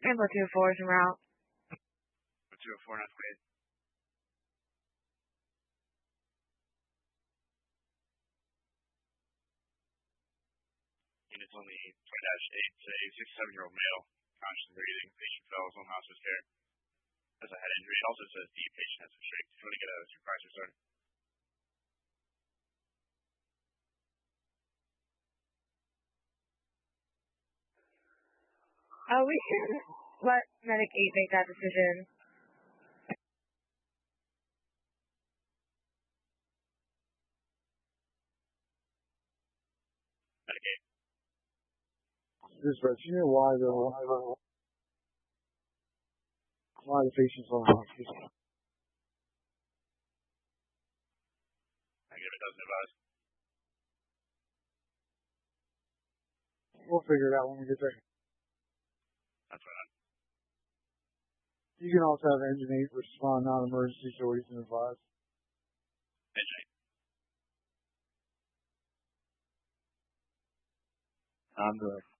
Amber 204 is en route. 204, not wait. Units on the 20-8 say 67-year-old male, conscious and breathing. Patient fell, home hospice care. Has a head injury. It also says the patient has some shakes. If you want to get a supervisor started. We can let Medic 8 make that decision. Medic 8. Dispatch, you know why the patient's on hospice? Negative, it doesn't advise. We'll figure it out when we get there. That's right. You can also have Engine 8 respond non-emergency so we can advise. Engine 8. I'm direct.